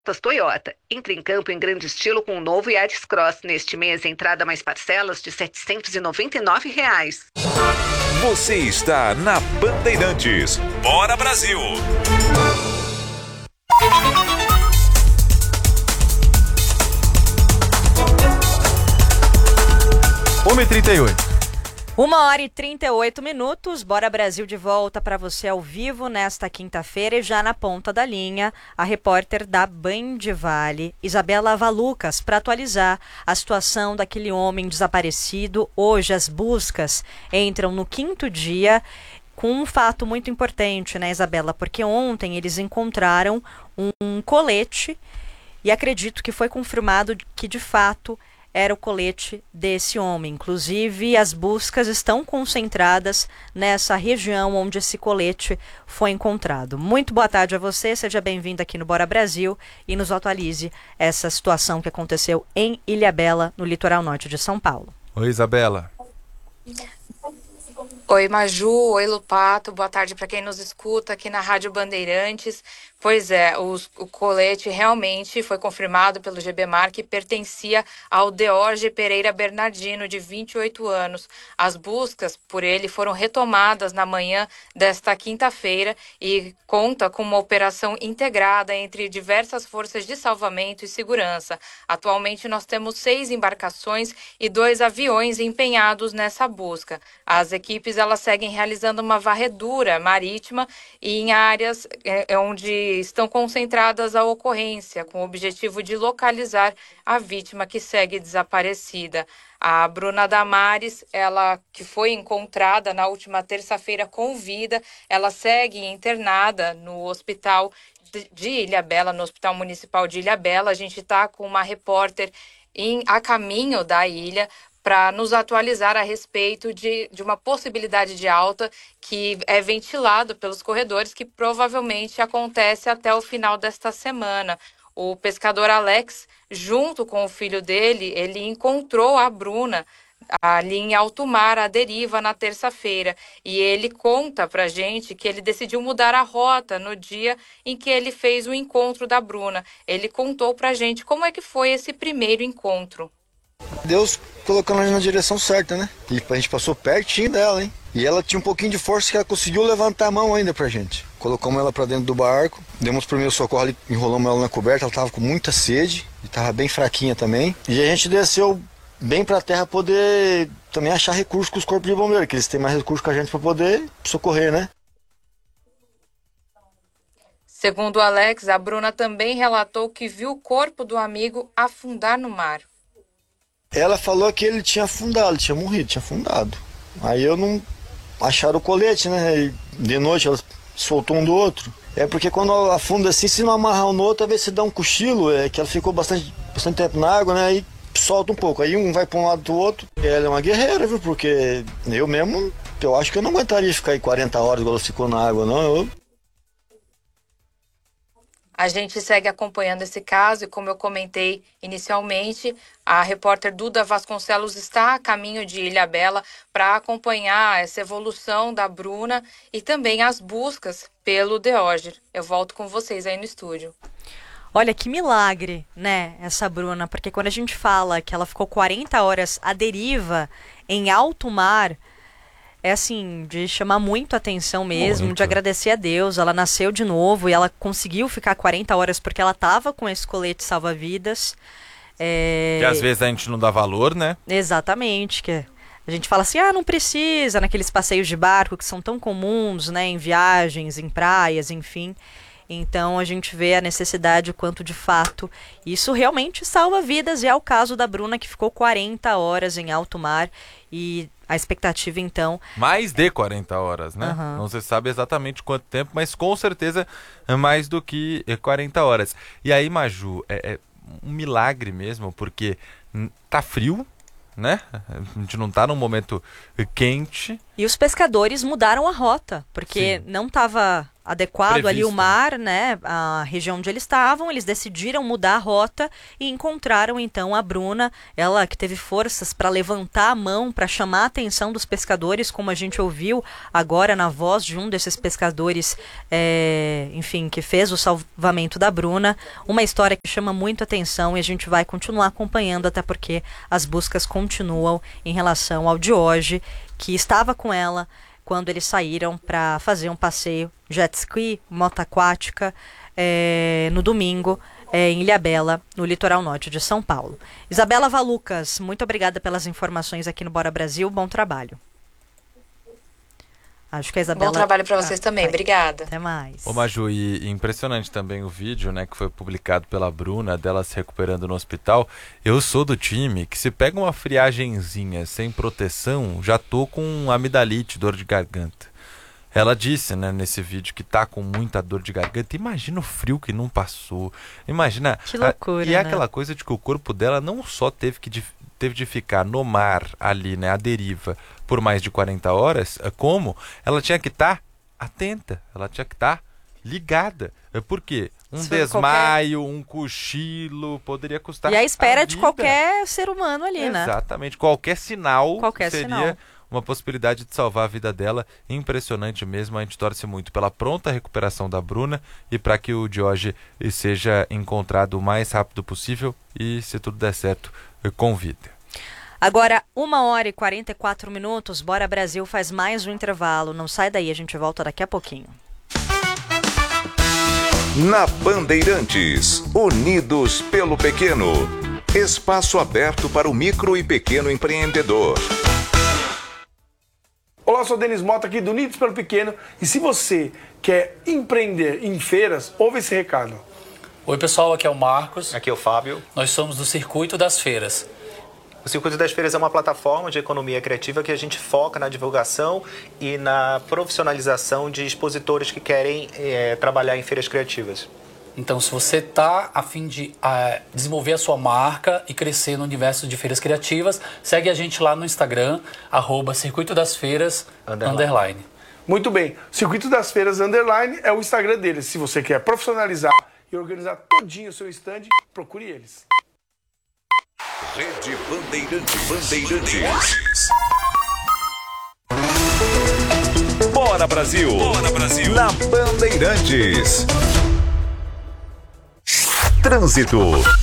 Toyota. Entre em campo em grande estilo com o novo Yaris Cross. Neste mês, entrada mais parcelas de R$ 799. Você está na Bandeirantes. Bora Brasil! Uma e 38. 1h38. Bora Brasil de volta para você ao vivo nesta quinta-feira e já na ponta da linha, a repórter da Band Vale, Isabela Valucas, para atualizar a situação daquele homem desaparecido. Hoje as buscas entram no 5º dia com um fato muito importante, né, Isabela? Porque ontem eles encontraram um colete e acredito que foi confirmado que de fato era o colete desse homem. Inclusive, as buscas estão concentradas nessa região onde esse colete foi encontrado. Muito boa tarde a você, seja bem-vindo aqui no Bora Brasil e nos atualize essa situação que aconteceu em Ilhabela, no litoral norte de São Paulo. Oi, Isabela. Oi, Maju. Oi, Lupato. Boa tarde para quem nos escuta aqui na Rádio Bandeirantes. Pois é, o colete realmente foi confirmado pelo GBMAR que pertencia ao Deorge Pereira Bernardino, de 28 anos. As buscas por ele foram retomadas na manhã desta quinta-feira e conta com uma operação integrada entre diversas forças de salvamento e segurança. Atualmente nós temos 6 embarcações e 2 aviões empenhados nessa busca. As equipes elas seguem realizando uma varredura marítima e em áreas onde estão concentradas a ocorrência, com o objetivo de localizar a vítima que segue desaparecida. A Bruna Damares, ela que foi encontrada na última terça-feira com vida, ela segue internada no hospital de Ilhabela, no Hospital Municipal de Ilhabela. A gente está com uma repórter a caminho da ilha para nos atualizar a respeito de uma possibilidade de alta que é ventilado pelos corredores, que provavelmente acontece até o final desta semana. O pescador Alex, junto com o filho dele, ele encontrou a Bruna ali em alto mar, à deriva, na terça-feira. E ele conta pra gente que ele decidiu mudar a rota no dia em que ele fez o encontro da Bruna. Ele contou pra gente como é que foi esse primeiro encontro. Deus colocando ela na direção certa, né? E a gente passou pertinho dela, hein? E ela tinha um pouquinho de força que ela conseguiu levantar a mão ainda pra gente. Colocamos ela pra dentro do barco, demos o primeiro socorro ali, enrolamos ela na coberta, ela tava com muita sede e tava bem fraquinha também. E a gente desceu bem pra terra poder também achar recursos com os corpos de bombeiro, que eles têm mais recursos que a gente pra poder socorrer, né? Segundo o Alex, a Bruna também relatou que viu o corpo do amigo afundar no mar. Ela falou que ele tinha afundado, tinha morrido, tinha afundado. Aí eu não acharam o colete, né? E de noite ela soltou um do outro. É porque quando ela afunda assim, se não amarrar um no outro, às vezes se dá um cochilo, é que ela ficou bastante tempo na água, né? Aí solta um pouco. Aí um vai para um lado do outro. Ela é uma guerreira, viu? Porque eu mesmo, eu acho que eu não aguentaria ficar aí 40 horas igual ela ficou na água, não. A gente segue acompanhando esse caso e, como eu comentei inicialmente, a repórter Duda Vasconcelos está a caminho de Ilhabela para acompanhar essa evolução da Bruna e também as buscas pelo Deorge. Eu volto com vocês aí no estúdio. Olha, que milagre, né, essa Bruna, porque quando a gente fala que ela ficou 40 horas à deriva em alto mar, é assim, de chamar muito a atenção mesmo, Muito. de agradecer a Deus. Ela nasceu de novo e ela conseguiu ficar 40 horas porque ela estava com esse colete salva-vidas. Que às vezes a gente não dá valor, né? Exatamente, que a gente fala assim, não precisa, naqueles passeios de barco que são tão comuns, né, em viagens, em praias, enfim. Então a gente vê a necessidade, o quanto de fato isso realmente salva vidas, e é o caso da Bruna, que ficou 40 horas em alto mar, e a expectativa então... Mais de 40 horas, né? Uhum. Não se sabe exatamente quanto tempo, mas com certeza é mais do que 40 horas. E aí, Maju, é um milagre mesmo, porque tá frio, né? A gente não tá num momento quente, E os pescadores mudaram a rota, porque não estava adequado ali o mar, né, a região onde eles estavam. Eles decidiram mudar a rota e encontraram então a Bruna, ela que teve forças para levantar a mão, para chamar a atenção dos pescadores, como a gente ouviu agora na voz de um desses pescadores, enfim, que fez o salvamento da Bruna. Uma história que chama muito atenção e a gente vai continuar acompanhando, até porque as buscas continuam em relação ao Diógenes, que estava com ela quando eles saíram para fazer um passeio jet ski, moto aquática, no domingo, em Ilhabela, no litoral norte de São Paulo. Isabela Valucas, muito obrigada pelas informações aqui no Bora Brasil, bom trabalho. Acho que a Isabela... Bom trabalho para vocês também, obrigada. Até mais. Ô Maju, e impressionante também o vídeo, né, que foi publicado pela Bruna, dela se recuperando no hospital. Eu sou do time que se pega uma friagenzinha sem proteção, já tô com amidalite, dor de garganta. Ela disse, né, nesse vídeo que tá com muita dor de garganta. Imagina o frio que não passou. Imagina... Que loucura, E é aquela coisa de que o corpo dela não só teve de ficar no mar ali, né, à deriva, por mais de 40 horas, como ela tinha que estar atenta, ela tinha que estar ligada. Por quê? Um desmaio, um cochilo, poderia custar e a espera a de vida. Qualquer ser humano ali, né? Exatamente. Qualquer sinal seria sinal. Uma possibilidade de salvar a vida dela. Impressionante mesmo. A gente torce muito pela pronta recuperação da Bruna e para que o Diógenes seja encontrado o mais rápido possível e, se tudo der certo, com vida. Agora, 1h44, Bora Brasil faz mais um intervalo. Não sai daí, a gente volta daqui a pouquinho. Na Bandeirantes, unidos pelo pequeno. Espaço aberto para o micro e pequeno empreendedor. Olá, eu sou o Denis Mota aqui do Unidos pelo Pequeno. E se você quer empreender em feiras, ouve esse recado. Oi pessoal, aqui é o Marcos. Aqui é o Fábio. Nós somos do Circuito das Feiras. O Circuito das Feiras é uma plataforma de economia criativa que a gente foca na divulgação e na profissionalização de expositores que querem trabalhar em feiras criativas. Então, se você está a fim de desenvolver a sua marca e crescer no universo de feiras criativas, segue a gente lá no Instagram, @Circuito das Feiras _. Muito bem. Circuito das Feiras _ é o Instagram deles. Se você quer profissionalizar e organizar todinho o seu stand, procure eles. Rede Bandeirantes. Bora Brasil! Bora Brasil! Na Bandeirantes. Trânsito.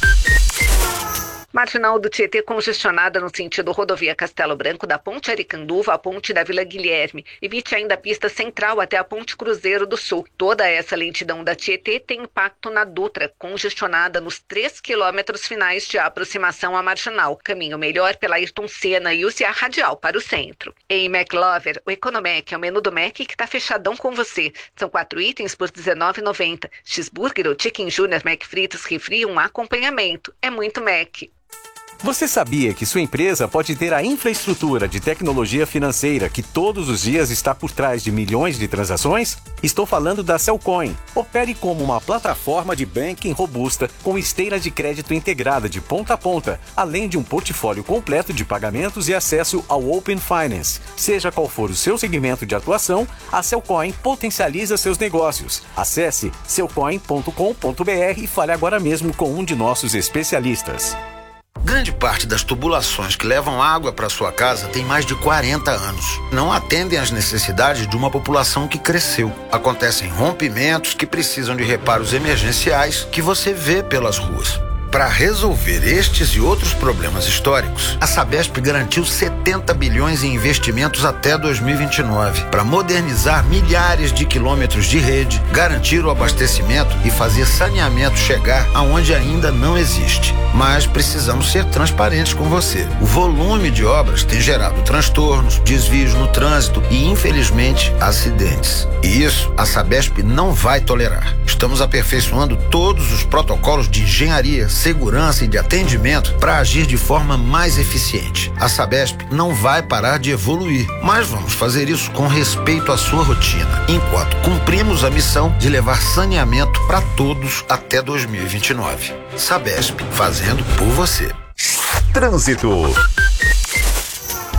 Marginal do Tietê congestionada no sentido rodovia Castelo Branco, da Ponte Aricanduva à Ponte da Vila Guilherme. Evite ainda a pista central até a Ponte Cruzeiro do Sul. Toda essa lentidão da Tietê tem impacto na Dutra, congestionada nos 3 quilômetros finais de aproximação à Marginal. Caminho melhor pela Ayrton Senna e use a radial para o centro. Em McLover, o Economec é o menu do Mac que está fechadão com você. São 4 itens por R$19,90. Cheeseburger ou Chicken Junior Mac Fritos Refri, um acompanhamento. É muito Mac. Você sabia que sua empresa pode ter a infraestrutura de tecnologia financeira que todos os dias está por trás de milhões de transações? Estou falando da Cellcoin. Opere como uma plataforma de banking robusta com esteira de crédito integrada de ponta a ponta, além de um portfólio completo de pagamentos e acesso ao Open Finance. Seja qual for o seu segmento de atuação, a Cellcoin potencializa seus negócios. Acesse cellcoin.com.br e fale agora mesmo com um de nossos especialistas. Grande parte das tubulações que levam água para sua casa tem mais de 40 anos. Não atendem às necessidades de uma população que cresceu. Acontecem rompimentos que precisam de reparos emergenciais que você vê pelas ruas. Para resolver estes e outros problemas históricos, a Sabesp garantiu 70 bilhões em investimentos até 2029 para modernizar milhares de quilômetros de rede, garantir o abastecimento e fazer saneamento chegar aonde ainda não existe. Mas precisamos ser transparentes com você. O volume de obras tem gerado transtornos, desvios no trânsito e, infelizmente, acidentes. E isso a Sabesp não vai tolerar. Estamos aperfeiçoando todos os protocolos de engenharia, segurança e de atendimento para agir de forma mais eficiente. A Sabesp não vai parar de evoluir, mas vamos fazer isso com respeito à sua rotina, enquanto cumprimos a missão de levar saneamento para todos até 2029. Sabesp, fazendo por você. Trânsito.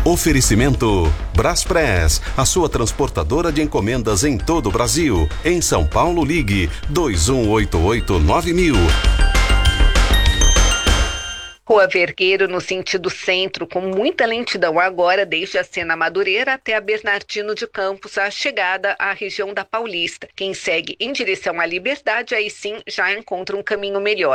Oferecimento Braspress, a sua transportadora de encomendas em todo o Brasil. Em São Paulo, ligue 2188-9000. Rua Vergueiro, no sentido centro, com muita lentidão agora, desde a Sena Madureira até a Bernardino de Campos, a chegada à região da Paulista. Quem segue em direção à Liberdade, aí sim já encontra um caminho melhor.